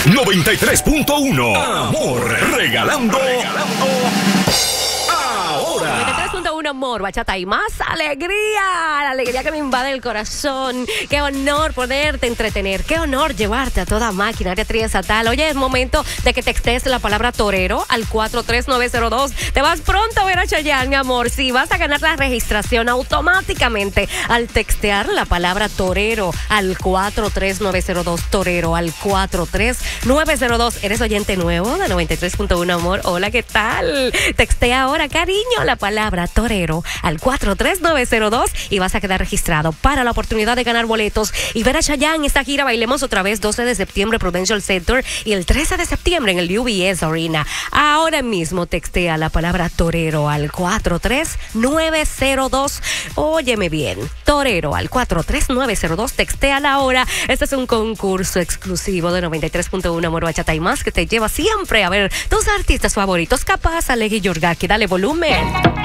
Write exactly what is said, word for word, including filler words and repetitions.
noventa y tres punto uno. Amor, regalando. regalando. noventa y tres punto uno amor, bachata y más alegría. La alegría que me invade el corazón. Qué honor poderte entretener. Qué honor llevarte a toda maquinaria triestatal. Oye, es momento de que textes la palabra torero al cuatro tres nueve cero dos. Te vas pronto a ver a Chayanne, mi amor. Sí, vas a ganar la registración automáticamente al textear la palabra torero al cuatro tres nueve cero dos. Torero al cuatro tres nueve cero dos. ¿Eres oyente nuevo de noventa y tres punto uno amor? Hola, ¿qué tal? Textea ahora, cariño, la palabra torero al cuatro tres nueve cero dos y vas a quedar registrado para la oportunidad de ganar boletos y ver a Chayanne esta gira. Bailemos otra vez, doce de septiembre Prudential Center y el trece de septiembre en el U B S Arena. Ahora mismo textea la palabra torero al cuatro tres nueve cero dos. Óyeme bien, torero al cuatro tres nueve cero dos, textea la hora. Este es un concurso exclusivo de noventa y tres punto uno amor, bachata y más, que te lleva siempre a ver tus artistas favoritos. Capaz, Alegui Yorgaki, dale volumen.